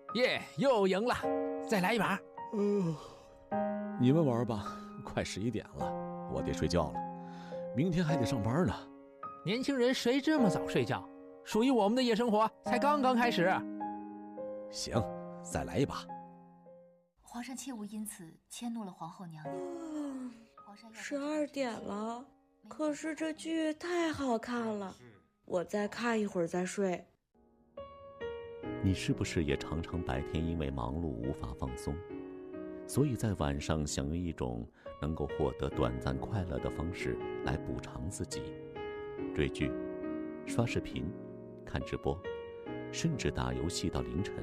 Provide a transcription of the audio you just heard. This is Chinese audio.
耶，又赢了，再来一把。 你们玩吧，快11点了，我得睡觉了，明天还得上班呢。 年轻人谁这么早睡觉？属于我们的夜生活才刚刚开始。 行，再来一把。 皇上切勿因此迁怒了皇后娘娘。 12点了，可是这剧太好看了，我再看一会儿再睡。 你是不是也常常白天因为忙碌无法放松，所以在晚上想用一种能够获得短暂快乐的方式来补偿自己？追剧、刷视频、看直播，甚至打游戏到凌晨。